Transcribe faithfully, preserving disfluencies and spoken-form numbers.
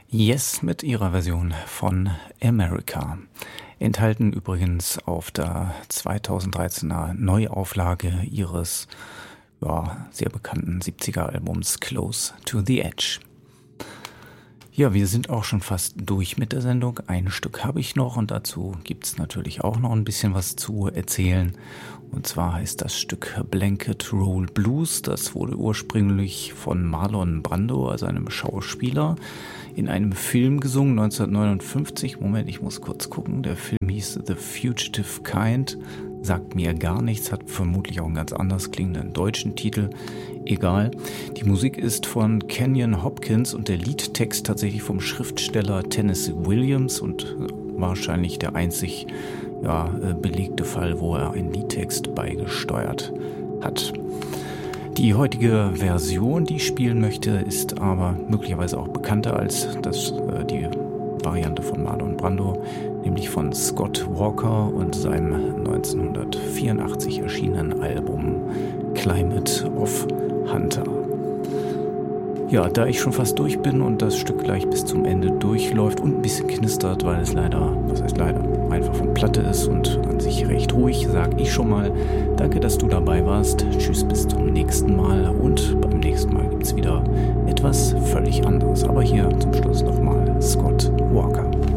Yes mit ihrer Version von America. Enthalten übrigens auf der zweitausenddreizehner Neuauflage ihres ja, sehr bekannten siebziger-Albums Close to the Edge. Ja, wir sind auch schon fast durch mit der Sendung. Ein Stück habe ich noch und dazu gibt es natürlich auch noch ein bisschen was zu erzählen. Und zwar heißt das Stück Blanket Roll Blues. Das wurde ursprünglich von Marlon Brando, also einem Schauspieler, in einem Film gesungen, neunzehnhundertneunundfünfzig. Moment, ich muss kurz gucken. Der Film hieß The Fugitive Kind. Sagt mir gar nichts, hat vermutlich auch einen ganz anders klingenden deutschen Titel. Egal. Die Musik ist von Kenyon Hopkins und der Liedtext tatsächlich vom Schriftsteller Tennessee Williams und wahrscheinlich der einzig ja, belegte Fall, wo er einen Liedtext beigesteuert hat. Die heutige Version, die ich spielen möchte, ist aber möglicherweise auch bekannter als das, äh, die Variante von Marlon Brando, nämlich von Scott Walker und seinem neunzehnhundertvierundachtzig erschienenen Album Climate of Hunter. Ja, da ich schon fast durch bin und das Stück gleich bis zum Ende durchläuft und ein bisschen knistert, weil es leider, was heißt leider, einfach von Platte ist und an sich recht ruhig, sage ich schon mal, danke, dass du dabei warst. Tschüss, bis zum nächsten Mal und beim nächsten Mal gibt es wieder etwas völlig anderes. Aber hier zum Schluss nochmal Scott Walker.